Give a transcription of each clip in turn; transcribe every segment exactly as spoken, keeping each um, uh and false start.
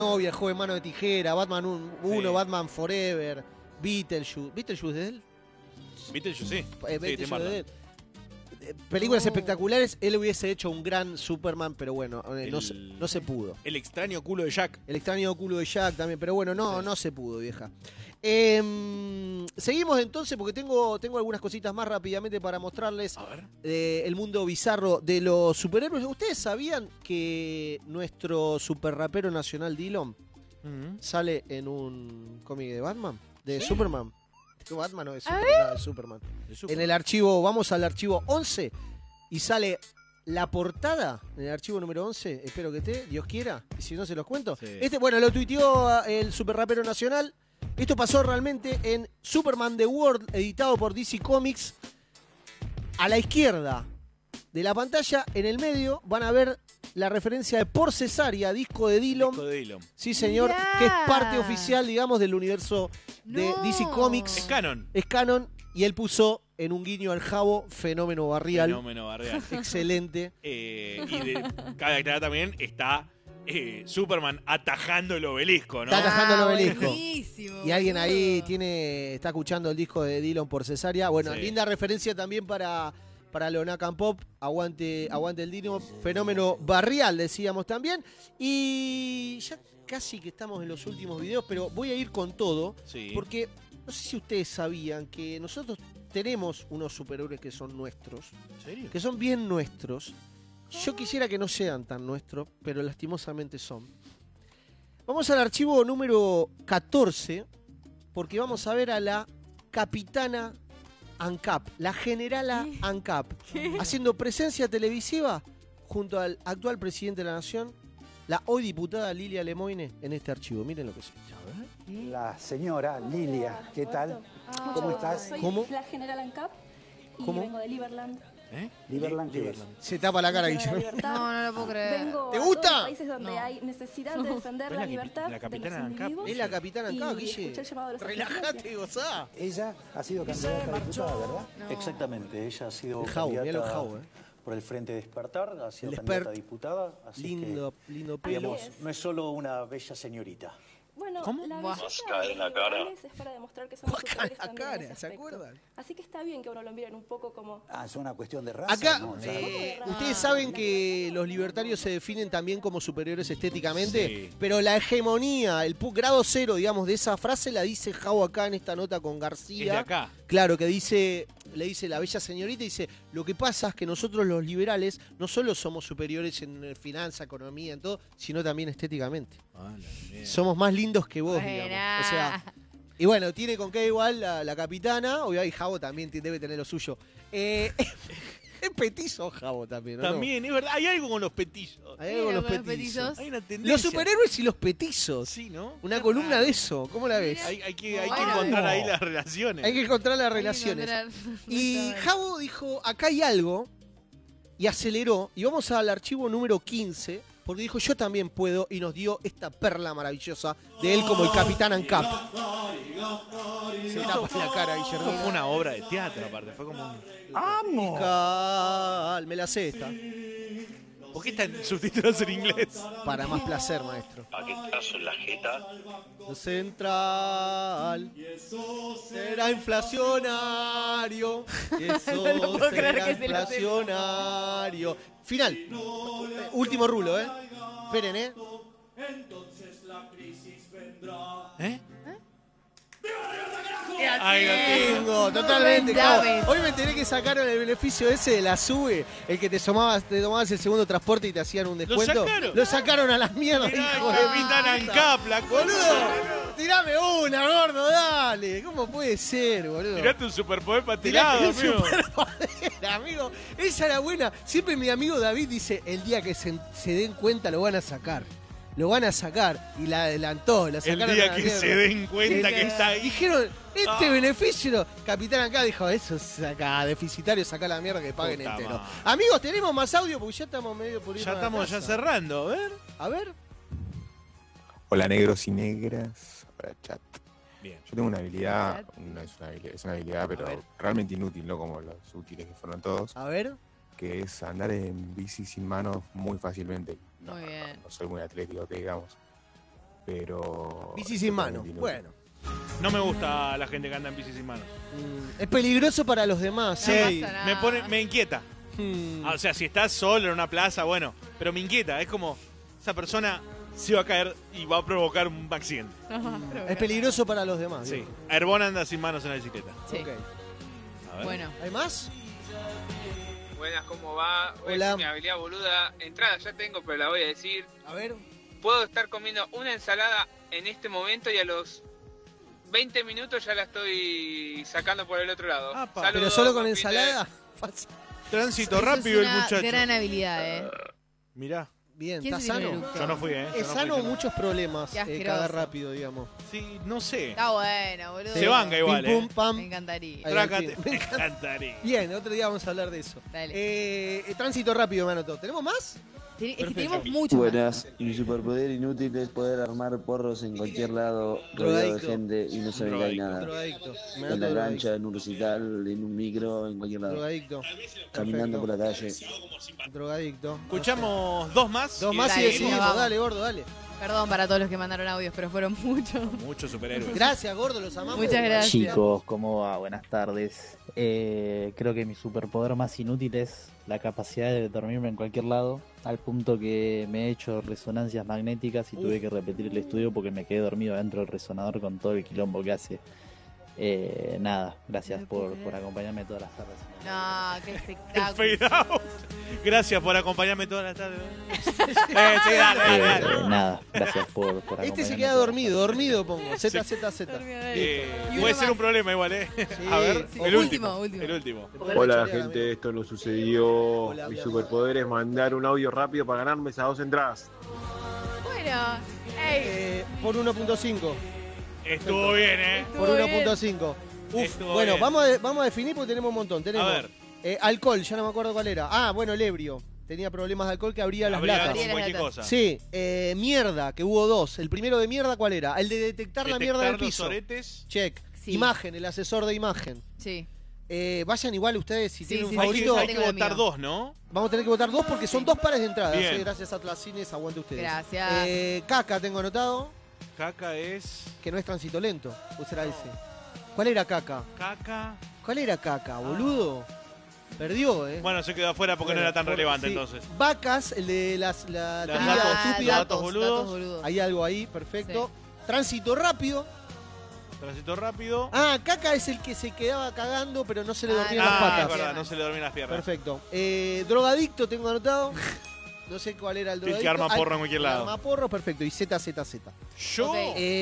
novia, joven mano de tijera, Batman uno, Sí. Batman Forever, Beetlejuice. ¿Beetlejuice de él? Beetlejuice, sí. Eh, Sí, Beetlejuice Tim Burton. de él. Eh, Películas No. espectaculares, él hubiese hecho un gran Superman, pero bueno, eh, no, El- se, no se pudo. El extraño culo de Jack. El extraño culo de Jack también, pero bueno, no, Sí. no se pudo, vieja. Eh, seguimos entonces porque tengo, tengo algunas cositas más rápidamente para mostrarles A ver. eh, el mundo bizarro de los superhéroes. ¿Ustedes sabían que nuestro super rapero nacional Dillon sale en un cómic de Batman? De Superman. De Batman o de Superman, no, de Superman. De Super- En el archivo, vamos al archivo once y sale la portada en el archivo número once. Espero que esté, Dios quiera. Y si no, se los cuento. Sí. Este, bueno, lo tuiteó el super rapero nacional. Esto pasó realmente en Superman The World, editado por D C Comics. A la izquierda de la pantalla, en el medio, van a ver la referencia de Por Cesárea, disco de Dillon. Disco de Dillon. Sí, señor, Mirá. que es parte oficial, digamos, del universo de No. D C Comics. Es canon. Es canon, y él puso en un guiño al Jabo, fenómeno barrial. Fenómeno barrial. Excelente. Eh, y de, cabe aclarar también, está eh, Superman atajando el obelisco, ¿no? Está atajando el obelisco. Buenísimo, Y alguien ahí boludo. tiene está escuchando el disco de Dillon Por Cesárea. Bueno, Sí. linda referencia también para, para Leonacan Pop. Aguante, aguante el Dillon. Fenómeno barrial, decíamos también. Y ya casi que estamos en los últimos videos, pero voy a ir con todo. Sí. Porque no sé si ustedes sabían que nosotros tenemos unos superhéroes que son nuestros. ¿En serio? Que son bien nuestros. Yo quisiera que no sean tan nuestros, pero lastimosamente son. Vamos al archivo número catorce, porque vamos a ver a la capitana ANCAP, la generala ANCAP, haciendo presencia televisiva junto al actual presidente de la Nación, la hoy diputada Lilia Lemoine, en este archivo. Miren lo que es esto. La señora Lilia, ¿qué tal? Ah. ¿Cómo estás? Soy ¿Cómo? la general ANCAP y ¿Cómo? vengo de Liberland. ¿Eh? Liberland, ¿qué es? Se tapa la cara, Vengo de la Guillermo. libertad. No, no lo puedo creer. Vengo ¿Te a gusta? todos los países donde No. hay necesidad de defender ¿Es la la que- libertad la capitana de los ANCAP? individuos. Es la capitana Y ANCAP, Guille. escuché el llamado de los Relájate, argentinos. gozá. Ella ha sido candidata a diputada, ¿verdad? No. Exactamente, ella ha sido El Jau, mirá lo candidata Jau, eh. por el Frente Despertar, ha sido El candidata Despert. a diputada, así Lindo, lindo que, pelo. digamos, Así es. no es solo una bella señorita. Bueno, ¿Cómo? la Buah. belleza caer en la de cara. Morales es para demostrar que somos Acá en superiores la también en cara, ese ¿se aspecto. acuerdan? Así que está bien que uno lo miren un poco como... Ah, es una cuestión de raza, Acá, ¿no? Ya- eh, Ah. ustedes saben que los libertarios se definen también como superiores estéticamente, Sí. pero la hegemonía, el pu- grado cero, digamos, de esa frase la dice Jau acá en esta nota con Es de García. acá. Claro, que dice, le dice la bella señorita, dice, lo que pasa es que nosotros los liberales no solo somos superiores en eh, finanza, economía, en todo, sino también estéticamente. Ah, la mierda. Somos más lindos que vos, Buena. digamos. O sea, y bueno, tiene con qué igual la, la capitana, obviamente Javo también tiene- debe tener lo suyo. Eh, es petizo Javo también, ¿o no? También, es verdad, hay algo con los petizos. Hay algo con los Con los petizos. petizos. Hay una tendencia. Los superhéroes y los petizos. Sí, ¿no? Una Qué columna raro. de eso. ¿Cómo la ves? Hay, hay que, hay que Bueno. encontrar ahí las relaciones. Hay que encontrar las Hay que relaciones. encontrar- Y No está mal. Javo dijo, acá hay algo, y aceleró, y vamos al archivo número quince, porque dijo, yo también puedo, y nos dio esta perla maravillosa de él como el Capitán ANCAP. Se tapa la cara, Esto Guillermo. fue una obra de teatro, aparte. Fue como un... ¡Amo! Cal- Me la sé esta. ¿Por qué están subtítulos en inglés? Para más placer, maestro. Paquetazo en la jeta. Central será inflacionario. Eso No puedo creer será que se lo sepa. inflacionario. Final. Eh, Último rulo, ¿eh? Esperen, ¿eh? ¿Eh? Ahí lo tengo. Bingo, totalmente. Dame. Javo. Hoy me enteré que sacaron el beneficio ese de la SUBE, el que te tomabas, te tomabas el segundo transporte y te hacían un descuento. sacaron? Lo sacaron a las mierdas, Mirá, hijo de Capitán puta. ANCAP, la Boludo, boludo. tirame una, gordo, dale. ¿Cómo puede ser, boludo? Tirate un superpoder Tirate patelado, el amigo. superpoder, amigo. Esa era buena. Siempre mi amigo David dice, el día que se, se den cuenta lo van a sacar. Lo van a sacar. Y la adelantó. La El sacaron a día la que mierda. se den cuenta Sí, que sí. está ahí. Dijeron, este Ah. beneficio, Capitán acá dijo, eso saca, deficitario, saca la mierda que paguen Puta entero. madre. Amigos, tenemos más audio porque ya estamos medio por ir Ya a la estamos ya casa. cerrando, a ver. A ver. Hola negros y negras. Hola chat. Bien. Yo tengo una habilidad, no es una habilidad, es una habilidad, pero ver. realmente inútil, no como los útiles que fueron todos, A ver. que es andar en bici sin manos muy fácilmente. No, Muy no, bien. no soy muy atlético, que digamos. pero... Bici sin mano. totalmente inútil. Bueno. No me gusta la gente que anda en bici sin manos. Mm, es peligroso para los demás. Sí, Sí. pasa nada. me pone, me inquieta. Mm. Ah, o sea, si estás solo en una plaza, bueno, pero me inquieta. Es como, esa persona se va a caer y va a provocar un accidente. Es peligroso para los demás. Sí. digo. Arbona anda sin manos en la bicicleta. Sí. Ok. A ver. Bueno. ¿Hay más? Buenas, ¿cómo va? Voy Hola. a decir mi habilidad boluda. Entrada ya tengo, pero la voy a decir. A ver. Puedo estar comiendo una ensalada en este momento y a los veinte minutos ya la estoy sacando por el otro lado. Apa. Saludos, ¿Pero solo con buen fin de- ensalada? Fácil. Tránsito Eso rápido es el una muchacho. gran habilidad, ¿eh? Mirá. Bien, ¿Quién ¿está se tiene sano? el eructo? Yo no fui, ¿eh? Yo Es no sano fui, yo no- muchos problemas. Qué Eh, asqueroso. cagar rápido, digamos. Sí, no sé. Está bueno, boludo. Se banca igual, Pim, pum, ¿eh? pam. Me encantaría. Ahí, Trácate. al fin. Me encantaría. Bien, otro día vamos a hablar de eso. Dale. Eh, eh, tránsito rápido, me anotó. ¿Tenemos más? Ten- es que perfecto. tenemos mucho más. Buenas, mi superpoder inútil es poder armar porros en cualquier lado, rodeado de Drogadicto. gente y no se me cae Drogadicto. nada. Drogadicto. Me En la anoto cancha, en un recital, en un micro, en cualquier lado. drogadicto. Caminando por Perfecto. la calle. Drogadicto. Escuchamos dos más. Dos y más y Dale, decidimos. vamos. Dale, gordo, dale. Perdón para todos los que mandaron audios, pero fueron muchos. Muchos superhéroes. Gracias, gordo, los amamos. Muchas gracias. Chicos, ¿cómo va? Buenas tardes. Eh, creo que mi superpoder más inútil es la capacidad de dormirme en cualquier lado, al punto que me he hecho resonancias magnéticas y tuve que repetir el estudio porque me quedé dormido dentro del resonador con todo el quilombo que hace. Eh, nada, gracias No puedo por, creer. por acompañarme todas las tardes. No, qué El espectáculo. fade out. Gracias por acompañarme toda la tarde. eh, sí, dale, dale, Eh, dale. nada, gracias por, por acompañarme. Este se queda todas las dormido, dormido pongo. Z, Z, Z. Eh, Y uno puede ser más. un problema igual, ¿eh? Sí, A ver, sí. el último, Último, último. El último. Hola gente, esto no sucedió. Hola, Mi hola. superpoder es mandar un audio rápido para ganarme esas dos entradas. Bueno, ey, Eh, por uno punto cinco. Estuvo bien, ¿eh? Por Estuvo uno bien. punto cinco. Uf, Estuvo bueno, bien. vamos a, vamos a definir porque tenemos un montón. Tenemos A ver. eh, alcohol, ya no me acuerdo cuál era. Ah, bueno, el ebrio. Tenía problemas de alcohol que abría las Habría latas. con Abría las cualquier latas. cosa. Sí, eh, mierda, que hubo dos. El primero de mierda, ¿cuál era? El de detectar, la mierda del Detectar los piso. soretes. Check. Sí. Imagen, el asesor de imagen. sí. Eh, vayan igual ustedes si Sí, tienen sí, un Hay que, favorito. hay que Tengo el votar mío. dos, ¿no? Vamos a tener que votar dos porque son dos pares de entradas. Bien. eh, gracias a Tlacines, aguante ustedes. Gracias. Eh, Caca tengo anotado, Caca es. que no es tránsito lento. ¿O será ese? ¿Cuál era Caca? Caca. ¿Cuál era Caca, boludo? Perdió, ¿eh? Bueno, se quedó afuera porque no era tan Por- relevante sí. entonces. Vacas, el de las, la Las trivia datos- estúpida. datos boludos. Hay algo ahí, perfecto. Tránsito rápido. Tránsito rápido. Ah, Caca es el que se quedaba cagando, pero no se le Ah, dormían no, las Ah, patas. es verdad, no se le dormían las piernas. Perfecto. Eh, drogadicto tengo anotado. No sé cuál era el El que drogadicto. arma Ah, porro en cualquier el lado. Arma porro, perfecto. Y Z, Z, Z. Yo. Ok.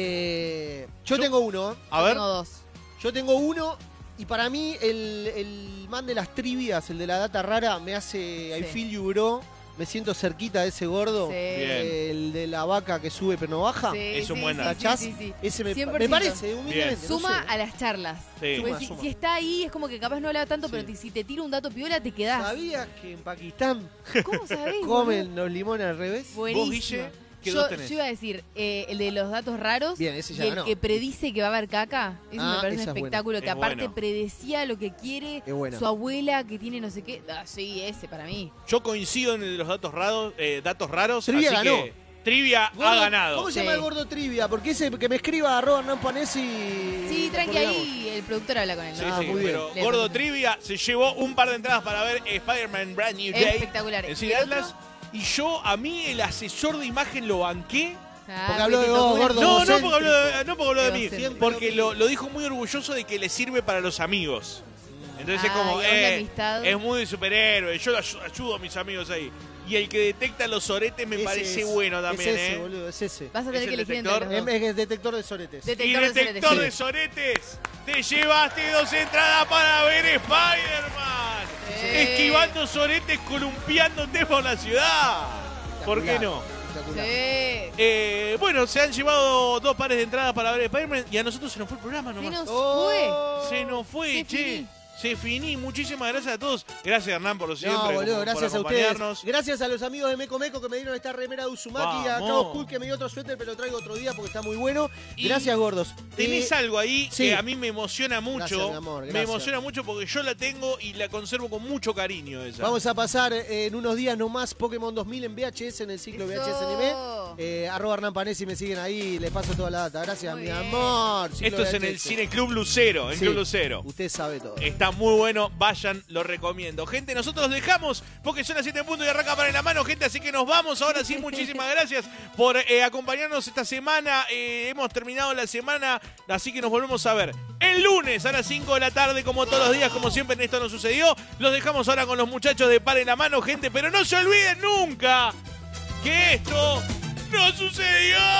Eh, yo, Yo- tengo uno. ¿eh? A Yo ver. tengo dos. Yo tengo uno. Y para mí, el, el man de las trivias, el de la data rara, me hace I Sí. feel you, bro. Me siento cerquita de ese gordo. Sí. Eh, El de la vaca que sube pero no baja. Sí, Es un sí, buen sí, dato. sí, ¿Cachás? sí, sí. Ese me, cien por me ciento. parece, humildemente. no Suma sé. a las charlas. Sí. Porque Suma, si, suma. si está ahí, es como que capaz no habla tanto, Sí. pero te- si te tira un dato piola, te quedás. ¿Sabías que en Pakistán ¿Cómo sabés? comen los limones al revés? Buenísimo. Vos, Guille, ¿qué yo, dos tenés? yo iba a decir, eh, el de los datos raros Bien, ese ya y el ganó. que predice que va a haber caca. Eso Ah, me parece esa un es espectáculo. buena. Que Es aparte bueno. predecía lo que quiere Es buena. su abuela, que tiene no sé qué. Ah, sí, ese para mí. Yo coincido en el de los datos raros. Eh, datos raros Trivia así ganó. que Trivia Gordo- ha ganado. ¿Cómo se Sí. llama el gordo trivia? Porque ese que me escriba arroba Hernán Panesi. Sí, tranqui coordinamos. ahí, el productor habla con él. Sí, Ah, sí, muy bien. pero Le- Gordo Trivia se llevó un par de entradas para ver Spider-Man Brand New Day Espectacular. en ¿Y Cine el Atlas. otro? Y yo, a mí, el asesor de imagen lo banqué. Ah, Porque habló te de tocó vos, una- gordo. No, no egocéntrico. porque habló de, no porque habló de mí, Egocéntrico. porque lo, lo dijo muy orgulloso de que le sirve para los amigos. Entonces es Ah, como, y a vos la eh, amistad. es muy de superhéroe, yo lo ayu- ayudo a mis amigos ahí. Y el que detecta los soretes me Ese parece es, bueno también, es ese, ¿eh? boludo, es ese. Vas a tener ¿Es que el elegir entre detector? los dos. Es, es detector de soretes. Y Detector de detector de soretes. soretes, te llevaste dos entradas para ver Spider-Man. Sí. Esquivando soretes, columpiándote por la ciudad. ¿Por qué no? Espectacular. Sí. Eh, bueno, se han llevado dos pares de entradas para ver Spider-Man y a nosotros se nos fue el programa Se nomás. nos Oh. fue. Se nos fue, Se che. finí. Se finí. Muchísimas gracias a todos. Gracias, Hernán, por lo siempre. No, como- boludo, por gracias a ustedes. acompañarnos. Gracias a los amigos de Meco Meco que me dieron esta remera de Uzumaki. A Vamos. Cabo Cool que me dio otro suéter, pero lo traigo otro día porque está muy bueno. Y Gracias, gordos. Tenés Eh, algo ahí sí. que a mí me emociona mucho. Gracias, mi amor, me gracias. emociona mucho porque yo la tengo y la conservo con mucho cariño esa. Vamos a pasar eh, en unos días nomás Pokémon dos mil en V H S, en el ciclo V H S Anime. Eso. Eh, arroba Hernán Panesi, me siguen ahí, les paso toda la data. Gracias, Muy mi bien. amor. Ciclo Esto es en el H S. Cine Club Lucero, en Sí, Club Lucero. Usted sabe todo. Está muy bueno, vayan, lo recomiendo. Gente, nosotros los dejamos porque son las siete puntos y arranca para en la mano, gente, así que nos vamos. Ahora sí, muchísimas gracias por eh, acompañarnos esta semana. Eh, hemos terminado la semana, así que nos volvemos a ver el lunes a las cinco de la tarde, como todos los días, como siempre en Esto No Sucedió. Los dejamos ahora con los muchachos de Para en la Mano, gente, pero no se olviden nunca que esto no sucedió.